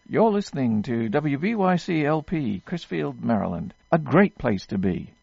You're listening to WBYC-LP, Crisfield, Maryland. A great place to be.